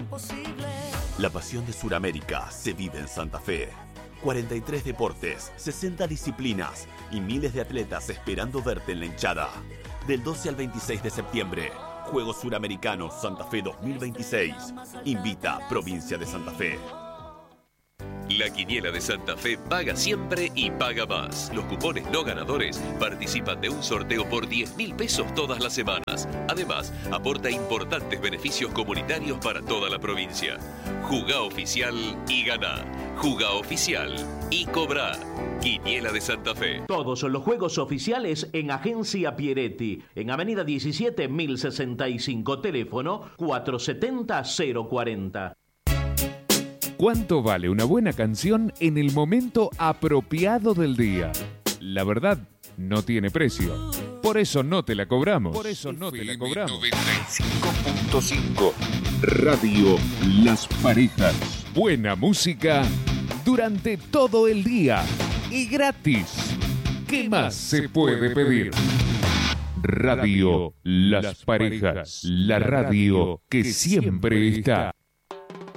La pasión de Sudamérica se vive en Santa Fe. 43 deportes, 60 disciplinas y miles de atletas esperando verte en la hinchada. Del 12 al 26 de septiembre, Juegos Suramericanos Santa Fe 2026. Invita Provincia de Santa Fe. La Quiniela de Santa Fe paga siempre y paga más. Los cupones no ganadores participan de un sorteo por 10.000 pesos todas las semanas. Además, aporta importantes beneficios comunitarios para toda la provincia. Jugá oficial y ganá. Jugá oficial y cobrá. Quiniela de Santa Fe. Todos los juegos oficiales en Agencia Pieretti. En Avenida 17, 1065. Teléfono 470-040. ¿Cuánto vale una buena canción en el momento apropiado del día? La verdad, no tiene precio. Por eso no te la cobramos. Por eso no te la cobramos. 95.5 Radio Las Parejas. Buena música durante todo el día y gratis. ¿Qué más se puede pedir? Radio Las Parejas. La radio que siempre está.